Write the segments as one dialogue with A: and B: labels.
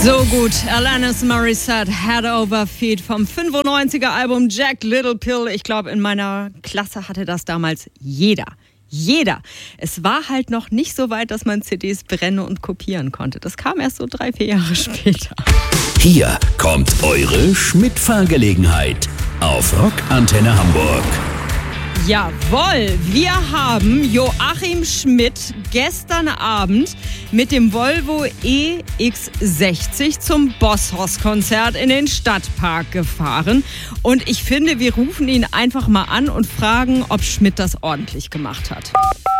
A: So gut, Alanis Morissette, Head Over Feet vom 95er Album Jagged Little Pill. Ich glaube, in meiner Klasse hatte das damals jeder. Es war halt noch nicht so weit, dass man CDs brennen und kopieren konnte. Das kam erst so 3-4 Jahre später.
B: Hier kommt eure Schmidt-Fahrgelegenheit auf Rock Antenne Hamburg.
A: Jawohl, wir haben Joachim Schmidt gestern Abend mit dem Volvo EX60 zum Bosshaus-Konzert in den Stadtpark gefahren. Und ich finde, wir rufen ihn einfach mal an und fragen, ob Schmidt das ordentlich gemacht hat.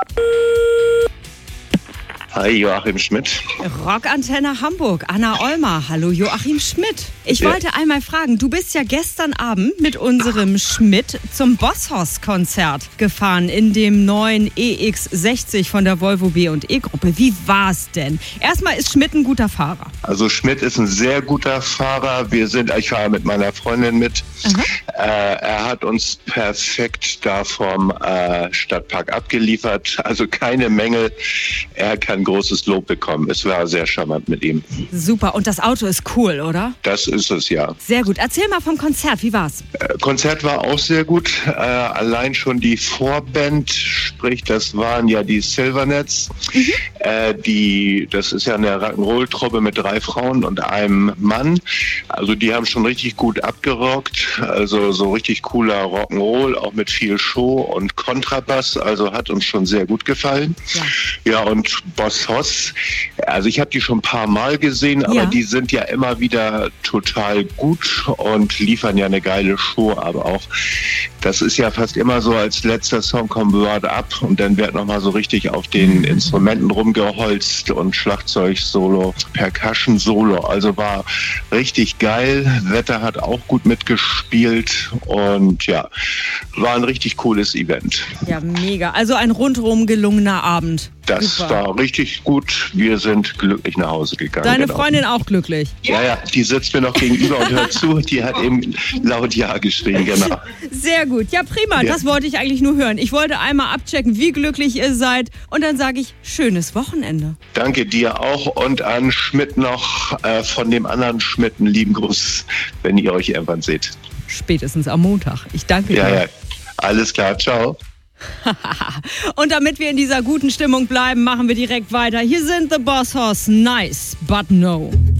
C: Hi, Joachim Schmidt.
A: Rockantenne Hamburg, Anna Olmer. Hallo Joachim Schmidt. Ich wollte einmal fragen, du bist ja gestern Abend mit unserem Schmidt zum Bosshaus-Konzert gefahren in dem neuen EX60 von der Volvo B&E-Gruppe. Wie war's denn? Erstmal, ist Schmidt ein guter Fahrer?
C: Also Schmidt ist ein sehr guter Fahrer. Ich fahre mit meiner Freundin mit. Er hat uns perfekt da vom Stadtpark abgeliefert. Also keine Mängel. Er kann großes Lob bekommen. Es war sehr charmant mit ihm.
A: Super. Und das Auto ist cool, oder?
C: Das ist es, ja.
A: Sehr gut. Erzähl mal vom Konzert. Wie war's?
C: Konzert war auch sehr gut. Allein schon die Vorband, sprich, das waren ja die Silvernets. Das ist ja eine Rock'n'Roll-Truppe mit 3 Frauen und einem Mann. Also die haben schon richtig gut abgerockt. Also so richtig cooler Rock'n'Roll, auch mit viel Show und Kontrabass. Also hat uns schon sehr gut gefallen. Ja, und Boss Hoss, also ich habe die schon ein paar Mal gesehen, aber die sind ja immer wieder total gut und liefern ja eine geile Show, aber auch das ist ja fast immer so, als letzter Song kommt Word Up und dann wird nochmal so richtig auf den Instrumenten rumgeholzt und Schlagzeug-Solo, Percussion-Solo, also war richtig geil. Wetter hat auch gut mitgespielt und ja, war ein richtig cooles Event.
A: Ja, mega. Also ein rundherum gelungener Abend.
C: Das war richtig gut. Wir sind glücklich nach Hause gegangen.
A: Deine Freundin auch glücklich?
C: Ja, die sitzt mir noch gegenüber und hört zu. Die hat eben laut Ja geschrien, genau.
A: Sehr gut. Ja, prima. Das wollte ich eigentlich nur hören. Ich wollte einmal abchecken, wie glücklich ihr seid. Und dann sage ich, schönes Wochenende.
C: Danke dir auch und an Schmidt noch von dem anderen Schmidt einen lieben Gruß, wenn ihr euch irgendwann seht.
A: Spätestens am Montag. Ich danke dir.
C: Ja, alles klar. Ciao.
A: Und damit wir in dieser guten Stimmung bleiben, machen wir direkt weiter. Hier sind The Boss Hoss. Nice, but no.